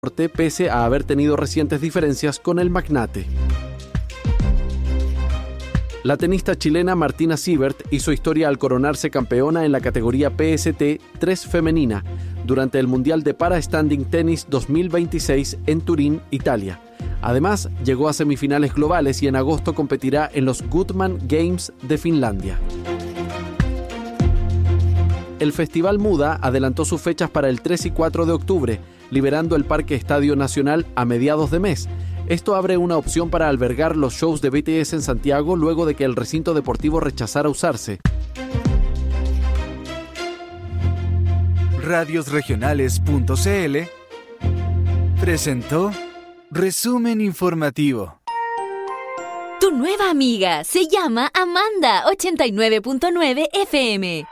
Norte, pese a haber tenido recientes diferencias con el magnate. La tenista chilena Martina Siebert hizo historia al coronarse campeona en la categoría PST-3 femenina durante el Mundial de Para-Standing Tennis 2026 en Turín, Italia. Además, llegó a semifinales globales y en agosto competirá en los Goodman Games de Finlandia. El Festival Muda adelantó sus fechas para el 3 y 4 de octubre, liberando el Parque Estadio Nacional a mediados de mes. Esto abre una opción para albergar los shows de BTS en Santiago luego de que el recinto deportivo rechazara usarse. Radiosregionales.cl presentó Resumen Informativo. Tu nueva amiga se llama Amanda 89.9 FM.